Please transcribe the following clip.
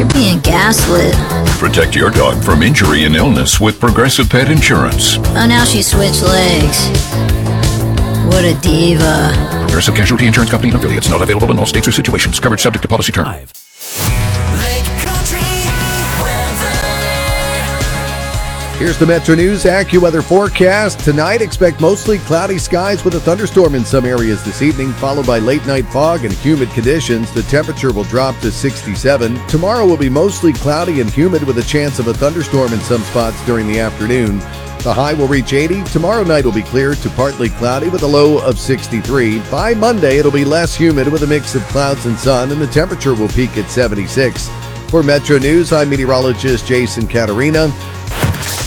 You're being gaslit. Protect your dog from injury and illness with Progressive Pet Insurance. Oh, now she switched legs. What a diva. Progressive Casualty Insurance Company and affiliates. Not available in all states or situations. Coverage subject to policy terms. Lake Country weather. Here's the Metro News AccuWeather forecast. Tonight, expect mostly cloudy skies with a thunderstorm in some areas this evening, followed by late night fog and humid conditions. The temperature will drop to 67. Tomorrow will be mostly cloudy and humid with a chance of a thunderstorm in some spots during the afternoon. The high will reach 80. Tomorrow night will be clear to partly cloudy with a low of 63. By Monday, it'll be less humid with a mix of clouds and sun, and the temperature will peak at 76. For Metro News, I'm meteorologist Jason Caterina.